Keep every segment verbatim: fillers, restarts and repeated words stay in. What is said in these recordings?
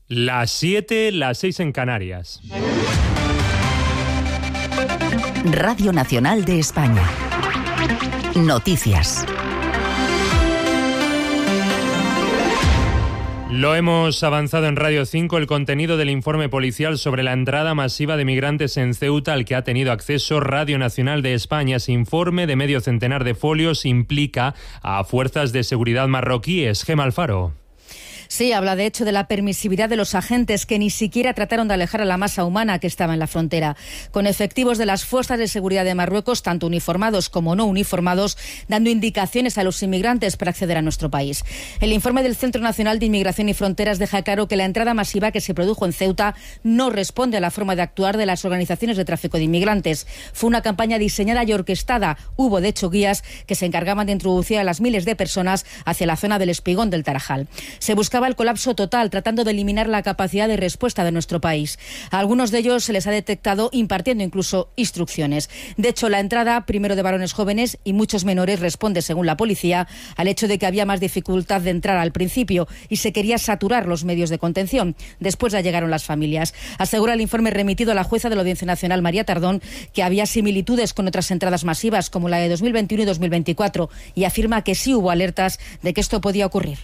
Las siete, las seis en Canarias. Radio Nacional de España. Noticias. Lo hemos avanzado en Radio cinco, el contenido del informe policial sobre la entrada masiva de migrantes en Ceuta al que ha tenido acceso Radio Nacional de España. Ese informe de medio centenar de folios implica a fuerzas de seguridad marroquíes. Gema Alfaro. Sí, habla de hecho de la permisividad de los agentes que ni siquiera trataron de alejar a la masa humana que estaba en la frontera, con efectivos de las fuerzas de seguridad de Marruecos, tanto uniformados como no uniformados, dando indicaciones a los inmigrantes para acceder a nuestro país. El informe del Centro Nacional de Inmigración y Fronteras deja claro que la entrada masiva que se produjo en Ceuta no responde a la forma de actuar de las organizaciones de tráfico de inmigrantes. Fue una campaña diseñada y orquestada. Hubo, de hecho, guías que se encargaban de introducir a las miles de personas hacia la zona del Espigón del Tarajal. Se buscaba el colapso total, tratando de eliminar la capacidad de respuesta de nuestro país. A algunos de ellos se les ha detectado impartiendo incluso instrucciones. De hecho, la entrada, primero de varones jóvenes y muchos menores, responde, según la policía, al hecho de que había más dificultad de entrar al principio y se quería saturar los medios de contención. Después ya llegaron las familias. Asegura el informe remitido a la jueza de la Audiencia Nacional, María Tardón, que había similitudes con otras entradas masivas, como la de dos mil veintiuno y dos mil veinticuatro, y afirma que sí hubo alertas de que esto podía ocurrir.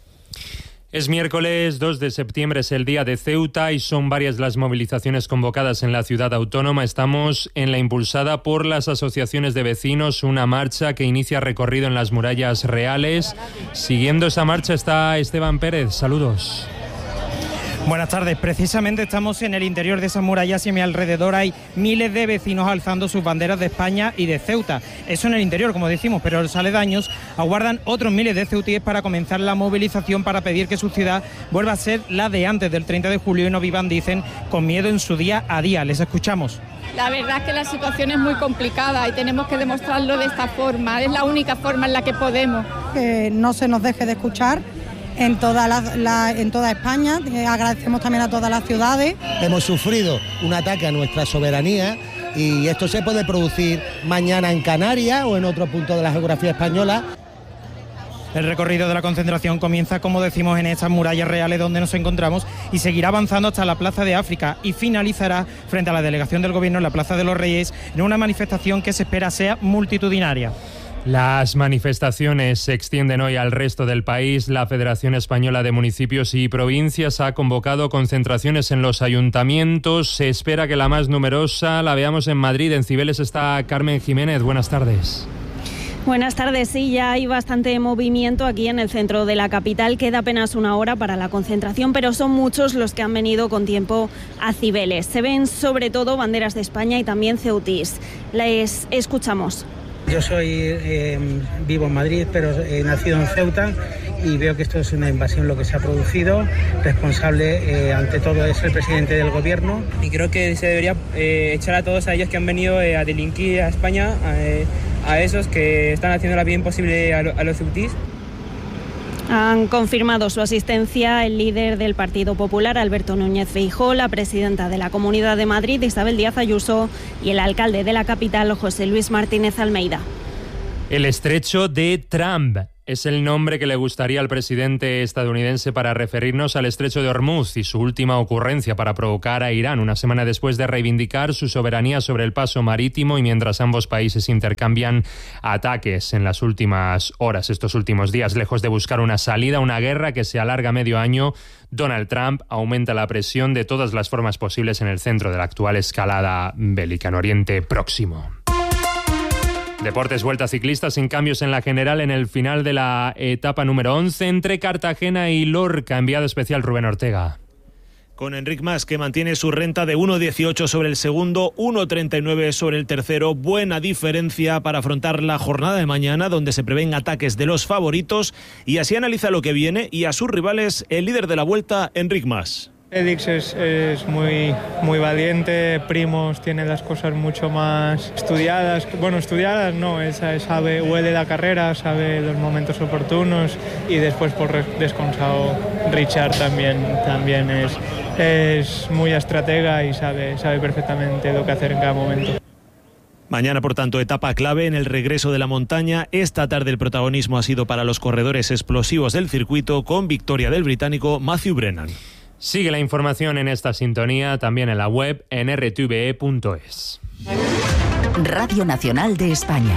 Es miércoles dos de septiembre, es el día de Ceuta y son varias las movilizaciones convocadas en la ciudad autónoma. Estamos en la impulsada por las asociaciones de vecinos, una marcha que inicia recorrido en las murallas reales. Siguiendo esa marcha está Esteban Pérez. Saludos. Buenas tardes. Precisamente estamos en el interior de esas murallas y a mi alrededor hay miles de vecinos alzando sus banderas de España y de Ceuta. Eso en el interior, como decimos, pero los aledaños aguardan otros miles de ceutíes para comenzar la movilización para pedir que su ciudad vuelva a ser la de antes del treinta de julio y no vivan, dicen, con miedo en su día a día. Les escuchamos. La verdad es que la situación es muy complicada y tenemos que demostrarlo de esta forma. Es la única forma en la que podemos. Que no se nos deje de escuchar en toda, la, la, en toda España. Eh, agradecemos también a todas las ciudades. Hemos sufrido un ataque a nuestra soberanía y esto se puede producir mañana en Canarias o en otro punto de la geografía española. El recorrido de la concentración comienza, como decimos, en estas murallas reales donde nos encontramos y seguirá avanzando hasta la Plaza de África y finalizará frente a la delegación del Gobierno en la Plaza de los Reyes en una manifestación que se espera sea multitudinaria. Las manifestaciones se extienden hoy al resto del país. La Federación Española de Municipios y Provincias ha convocado concentraciones en los ayuntamientos. Se espera que la más numerosa la veamos en Madrid. En Cibeles está Carmen Jiménez. Buenas tardes. Buenas tardes. Sí, ya hay bastante movimiento aquí en el centro de la capital. Queda apenas una hora para la concentración, pero son muchos los que han venido con tiempo a Cibeles. Se ven sobre todo banderas de España y también ceutís. Les escuchamos. Yo soy eh, vivo en Madrid, pero he nacido en Ceuta y veo que esto es una invasión lo que se ha producido. Responsable eh, ante todo es el presidente del gobierno. Y creo que se debería eh, echar a todos a ellos que han venido eh, a delinquir a España, eh, a esos que están haciendo la vida imposible a, lo, a los ceutís. Han confirmado su asistencia el líder del Partido Popular, Alberto Núñez Feijóo, la presidenta de la Comunidad de Madrid, Isabel Díaz Ayuso, y el alcalde de la capital, José Luis Martínez Almeida. El estrecho de Trump es el nombre que le gustaría al presidente estadounidense para referirnos al estrecho de Hormuz y su última ocurrencia para provocar a Irán, una semana después de reivindicar su soberanía sobre el paso marítimo y mientras ambos países intercambian ataques en las últimas horas, estos últimos días. Lejos de buscar una salida, una guerra que se alarga medio año, Donald Trump aumenta la presión de todas las formas posibles en el centro de la actual escalada bélica en Oriente Próximo. Deportes, vuelta ciclista sin cambios en la general en el final de la etapa número once entre Cartagena y Lorca. Enviado especial Rubén Ortega. Con Enric Mas, que mantiene su renta de uno dieciocho sobre el segundo, uno treinta y nueve sobre el tercero. Buena diferencia para afrontar la jornada de mañana, donde se prevén ataques de los favoritos. Y así analiza lo que viene y a sus rivales el líder de la Vuelta, Enric Mas. Edix es, es muy, muy valiente, Primoz tiene las cosas mucho más estudiadas, bueno, estudiadas no, es, sabe, huele la carrera, sabe los momentos oportunos y después por descansado Richard también, también es, es muy estratega y sabe, sabe perfectamente lo que hacer en cada momento. Mañana, por tanto, etapa clave en el regreso de la montaña. Esta tarde el protagonismo ha sido para los corredores explosivos del circuito, con victoria del británico Matthew Brennan. Sigue la información en esta sintonía, también en la web en erre te ve e punto es. Radio Nacional de España.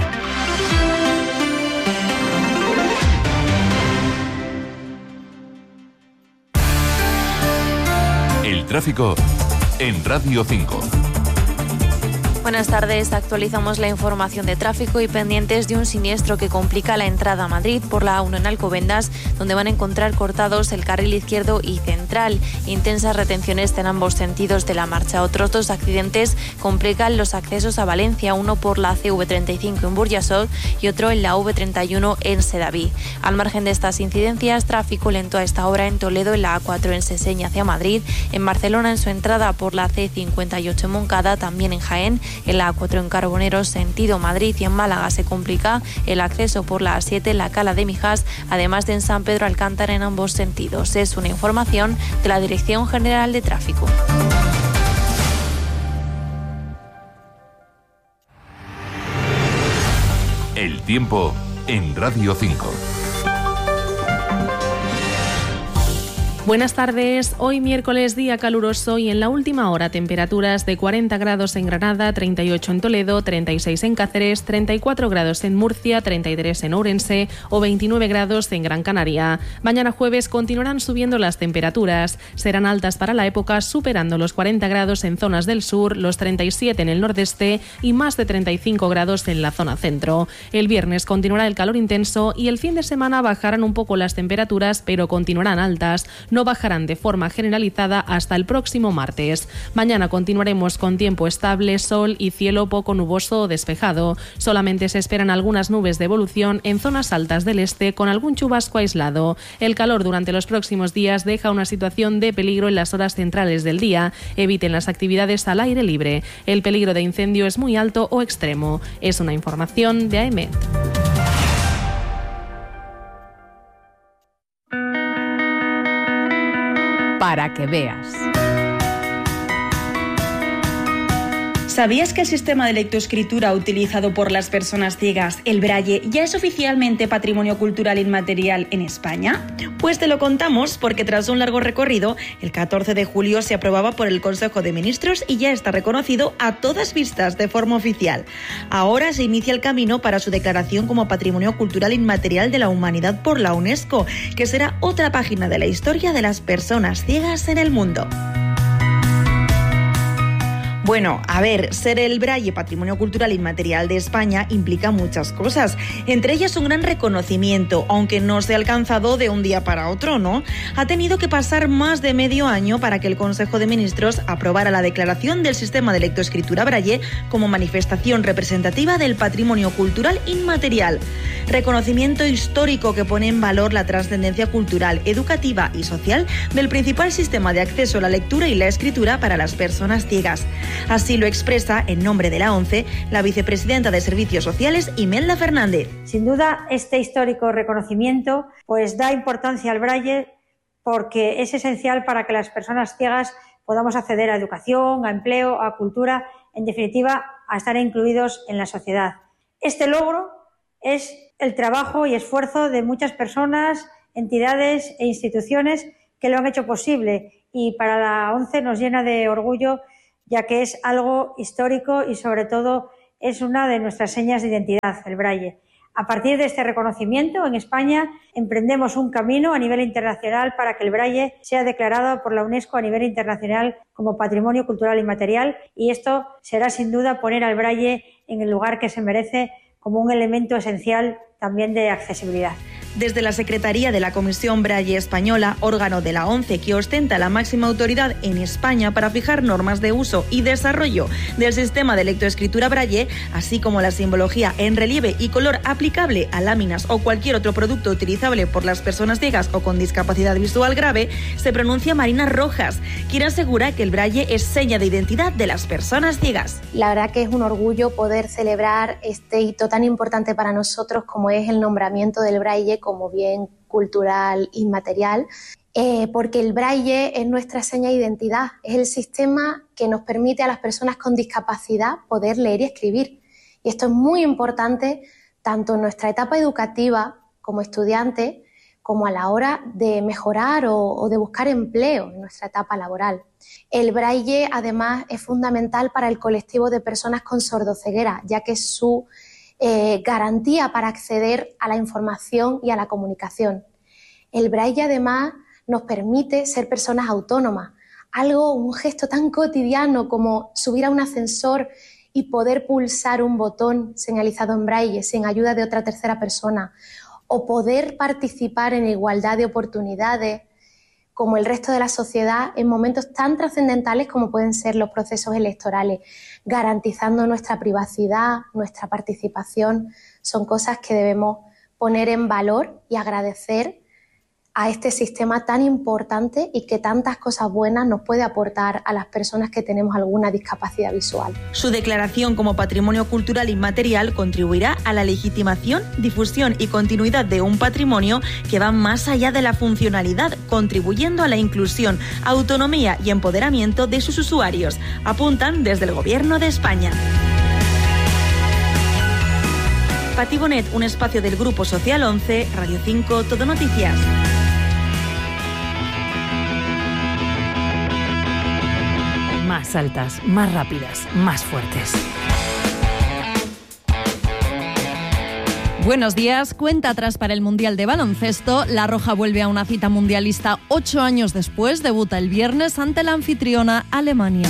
El tráfico en Radio cinco. Buenas tardes, actualizamos la información de tráfico y pendientes de un siniestro que complica la entrada a Madrid por la A uno en Alcobendas, donde van a encontrar cortados el carril izquierdo y central. Intensas retenciones en ambos sentidos de la marcha. Otros dos accidentes complican los accesos a Valencia, uno por la ce ve treinta y cinco en Burjasot y otro en la ve treinta y uno en Sedaví. Al margen de estas incidencias, tráfico lento a esta hora en Toledo, en la A cuatro en Seseña hacia Madrid, en Barcelona en su entrada por la ce cincuenta y ocho en Moncada, también en Jaén, en la A cuatro en Carboneros, sentido Madrid, y en Málaga se complica el acceso por la A siete en la Cala de Mijas, además de en San Pedro Alcántara en ambos sentidos. Es una información de la Dirección General de Tráfico. El tiempo en Radio cinco. Buenas tardes. Hoy miércoles, día caluroso y en la última hora temperaturas de cuarenta grados en Granada, treinta y ocho en Toledo, treinta y seis en Cáceres, treinta y cuatro grados en Murcia, treinta y tres en Ourense o veintinueve grados en Gran Canaria. Mañana jueves continuarán subiendo las temperaturas. Serán altas para la época, superando los cuarenta grados en zonas del sur, los treinta y siete en el nordeste y más de treinta y cinco grados en la zona centro. El viernes continuará el calor intenso y el fin de semana bajarán un poco las temperaturas, pero continuarán altas. No bajarán de forma generalizada hasta el próximo martes. Mañana continuaremos con tiempo estable, sol y cielo poco nuboso o despejado. Solamente se esperan algunas nubes de evolución en zonas altas del este con algún chubasco aislado. El calor durante los próximos días deja una situación de peligro en las horas centrales del día. Eviten las actividades al aire libre. El peligro de incendio es muy alto o extremo. Es una información de A E M E T. Para que veas. ¿Sabías que el sistema de lectoescritura utilizado por las personas ciegas, el Braille, ya es oficialmente patrimonio cultural inmaterial en España? Pues te lo contamos porque tras un largo recorrido, el catorce de julio se aprobaba por el Consejo de Ministros y ya está reconocido a todas vistas de forma oficial. Ahora se inicia el camino para su declaración como patrimonio cultural inmaterial de la humanidad por la UNESCO, que será otra página de la historia de las personas ciegas en el mundo. Bueno, a ver, ser el Braille Patrimonio Cultural Inmaterial de España implica muchas cosas, entre ellas un gran reconocimiento, aunque no se ha alcanzado de un día para otro, ¿no? Ha tenido que pasar más de medio año para que el Consejo de Ministros aprobara la declaración del sistema de lectoescritura Braille como manifestación representativa del patrimonio cultural inmaterial. Reconocimiento histórico que pone en valor la trascendencia cultural, educativa y social del principal sistema de acceso a la lectura y la escritura para las personas ciegas. Así lo expresa, en nombre de la ONCE, la vicepresidenta de Servicios Sociales, Imelda Fernández. Sin duda, este histórico reconocimiento pues da importancia al Braille porque es esencial para que las personas ciegas podamos acceder a educación, a empleo, a cultura, en definitiva, a estar incluidos en la sociedad. Este logro es el trabajo y esfuerzo de muchas personas, entidades e instituciones que lo han hecho posible, y para la ONCE nos llena de orgullo, ya que es algo histórico y sobre todo es una de nuestras señas de identidad, el Braille. A partir de este reconocimiento, en España emprendemos un camino a nivel internacional para que el Braille sea declarado por la UNESCO a nivel internacional como Patrimonio Cultural Inmaterial, y esto será sin duda poner al Braille en el lugar que se merece como un elemento esencial también de accesibilidad. Desde la Secretaría de la Comisión Braille Española, órgano de la ONCE que ostenta la máxima autoridad en España para fijar normas de uso y desarrollo del sistema de lectoescritura Braille, así como la simbología en relieve y color aplicable a láminas o cualquier otro producto utilizable por las personas ciegas o con discapacidad visual grave, se pronuncia Marina Rojas, quien asegura que el Braille es seña de identidad de las personas ciegas. La verdad que es un orgullo poder celebrar este hito tan importante para nosotros como es el nombramiento del Braille como bien cultural inmaterial, eh, porque el Braille es nuestra seña de identidad, es el sistema que nos permite a las personas con discapacidad poder leer y escribir. Y esto es muy importante tanto en nuestra etapa educativa como estudiante, como a la hora de mejorar o, o de buscar empleo en nuestra etapa laboral. El braille, además, es fundamental para el colectivo de personas con sordoceguera, ya que es su eh, garantía para acceder a la información y a la comunicación. El braille, además, nos permite ser personas autónomas, algo, un gesto tan cotidiano como subir a un ascensor y poder pulsar un botón señalizado en braille sin ayuda de otra tercera persona, o poder participar en igualdad de oportunidades como el resto de la sociedad en momentos tan trascendentales como pueden ser los procesos electorales, garantizando nuestra privacidad, nuestra participación. Son cosas que debemos poner en valor y agradecer a este sistema tan importante y que tantas cosas buenas nos puede aportar a las personas que tenemos alguna discapacidad visual. Su declaración como patrimonio cultural inmaterial contribuirá a la legitimación, difusión y continuidad de un patrimonio que va más allá de la funcionalidad, contribuyendo a la inclusión, autonomía y empoderamiento de sus usuarios, apuntan desde el Gobierno de España. Patibonet, un espacio del Grupo Social once, Radio cinco, Todo Noticias. Más altas, más rápidas, más fuertes. Buenos días. Cuenta atrás para el Mundial de Baloncesto. La Roja vuelve a una cita mundialista ocho años después. Debuta el viernes ante la anfitriona Alemania.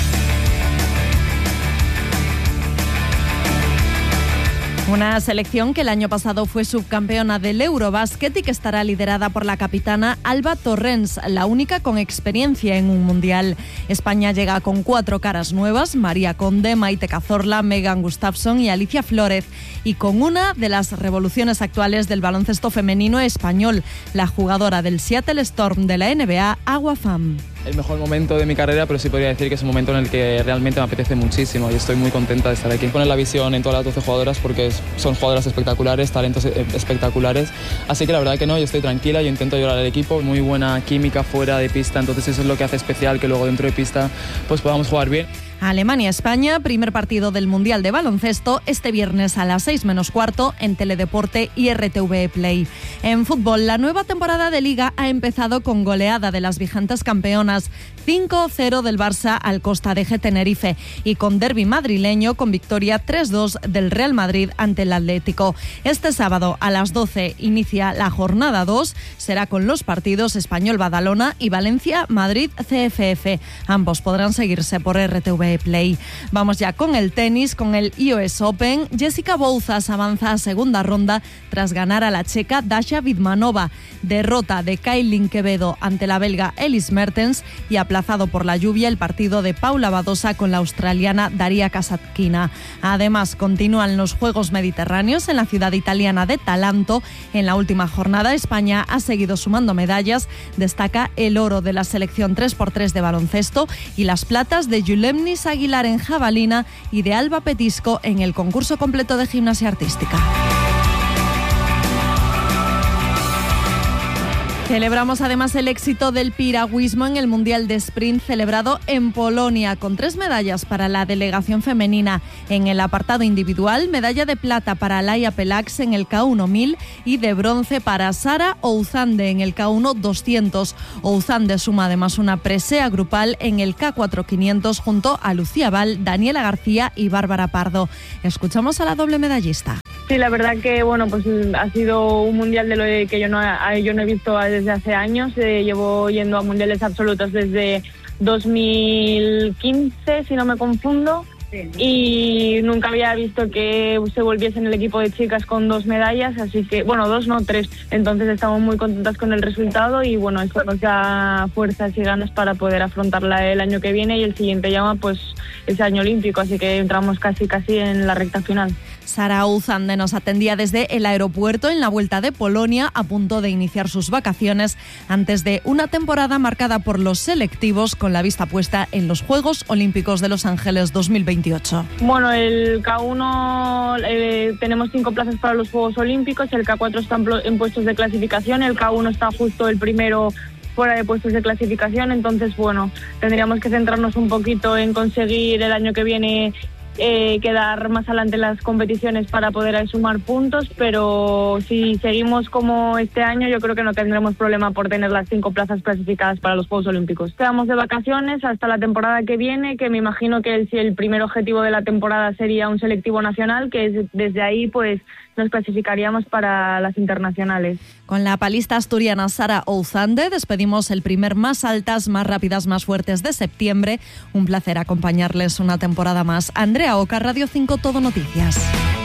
Una selección que el año pasado fue subcampeona del Eurobásquet y que estará liderada por la capitana Alba Torrens, la única con experiencia en un mundial. España llega con cuatro caras nuevas: María Conde, Maite Cazorla, Megan Gustafsson y Alicia Flórez, y con una de las revoluciones actuales del baloncesto femenino español, la jugadora del Seattle Storm de la N B A, Agua Fam. El mejor momento de mi carrera, pero sí podría decir que es un momento en el que realmente me apetece muchísimo y estoy muy contenta de estar aquí. Poner la visión en todas las doce jugadoras porque son jugadoras espectaculares, talentos espectaculares. Así que la verdad que no, yo estoy tranquila, yo intento ayudar al equipo, muy buena química fuera de pista, entonces eso es lo que hace especial que luego dentro de pista pues podamos jugar bien. Alemania-España, primer partido del Mundial de Baloncesto, este viernes a las seis menos cuarto en Teledeporte y R T V Play. En fútbol, la nueva temporada de Liga ha empezado con goleada de las vigentes campeonas, cinco cero del Barça al Costa de G Tenerife, y con derbi madrileño con victoria tres dos del Real Madrid ante el Atlético. Este sábado a las doce inicia la jornada dos, será con los partidos Español-Badalona y Valencia-Madrid-C F F. Ambos podrán seguirse por R T V Play. Vamos ya con el tenis, con el U S Open. Jessica Bouzas avanza a segunda ronda tras ganar a la checa Dasha Vidmanova. Derrota de Kailin Quevedo ante la belga Elise Mertens y aplazado por la lluvia el partido de Paula Badosa con la australiana Daria Kasatkina. Además, continúan los Juegos Mediterráneos en la ciudad italiana de Talanto. En la última jornada, España ha seguido sumando medallas. Destaca el oro de la selección tres por tres de baloncesto y las platas de Yulemnis Aguilar en jabalina y de Alba Petisco en el concurso completo de gimnasia artística. Celebramos además el éxito del piragüismo en el Mundial de Sprint celebrado en Polonia, con tres medallas para la delegación femenina. En el apartado individual, medalla de plata para Laia Pelax en el K uno mil y de bronce para Sara Ouzande en el K uno doscientos. Ouzande suma además una presea grupal en el K cuatro quinientos junto a Lucía Val, Daniela García y Bárbara Pardo. Escuchamos a la doble medallista. Sí, la verdad que bueno, pues ha sido un mundial de lo que yo no, yo no he visto desde hace años. Eh, llevo yendo a mundiales absolutos desde dos mil quince, si no me confundo. Sí. Y nunca había visto que se volviese en el equipo de chicas con dos medallas, así que, bueno, dos no, tres. Entonces estamos muy contentas con el resultado y bueno, esto nos da fuerzas y ganas para poder afrontarla el año que viene y el siguiente llama pues ese año olímpico, así que entramos casi casi en la recta final. Sara Ouzande nos atendía desde el aeropuerto en la vuelta de Polonia, a punto de iniciar sus vacaciones antes de una temporada marcada por los selectivos con la vista puesta en los Juegos Olímpicos de Los Ángeles dos mil veintiocho. Bueno, el K uno eh, tenemos cinco plazas para los Juegos Olímpicos, el K cuatro está en puestos de clasificación, el K uno está justo el primero fuera de puestos de clasificación, entonces bueno, tendríamos que centrarnos un poquito en conseguir el año que viene eh, quedar más adelante en las competiciones para poder sumar puntos, pero si seguimos como este año yo creo que no tendremos problema por tener las cinco plazas clasificadas para los Juegos Olímpicos. Quedamos de vacaciones hasta la temporada que viene, que me imagino que el, si el primer objetivo de la temporada sería un selectivo nacional, que es, desde ahí pues nos clasificaríamos para las internacionales. Con la palista asturiana Sara Ouzande despedimos el primer Más Altas, Más Rápidas, Más Fuertes de septiembre. Un placer acompañarles una temporada más. Andrea Oca, Radio cinco Todo Noticias.